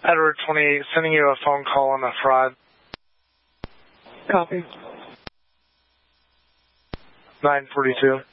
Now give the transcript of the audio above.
Edward 28, sending you a phone call on a fraud. Copy. 942.